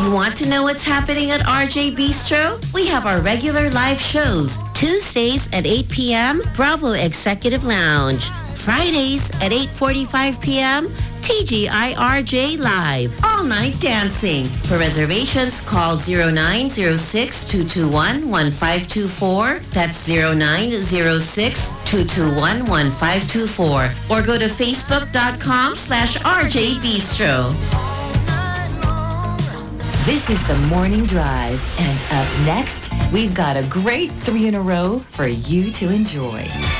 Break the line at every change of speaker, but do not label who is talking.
You want to know what's happening at RJ Bistro? We have our regular live shows. Tuesdays at 8 p.m., Bravo Executive Lounge. Fridays at 8:45 p.m., TGIRJ Live. All night dancing. For reservations, call 0906-221-1524. That's 0906-221-1524. Or go to facebook.com/RJ Bistro.
This is the Morning Drive. And up next, we've got a great 3 in a row for you to enjoy.